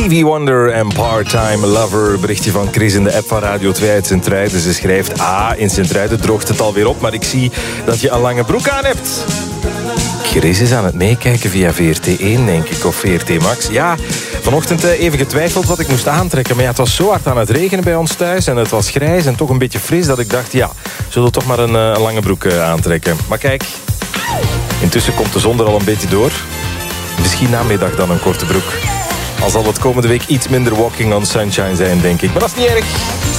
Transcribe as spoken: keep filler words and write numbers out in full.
Stevie Wonder en Part-Time Lover. Berichtje van Chris in de app van Radio twee uit Sint-Truiden. Ze schrijft, ah, in Sint-Truiden droogt het alweer op, maar ik zie dat je een lange broek aan hebt. Chris is aan het meekijken via V R T één, denk ik, of V R T Max. Ja, vanochtend even getwijfeld wat ik moest aantrekken. Maar ja, het was zo hard aan het regenen bij ons thuis en het was grijs en toch een beetje fris dat ik dacht, ja, zullen we toch maar een, een lange broek aantrekken. Maar kijk, intussen komt de zon er al een beetje door. Misschien namiddag dan een korte broek. Al zal het komende week iets minder walking on sunshine zijn, denk ik. Maar dat is niet erg.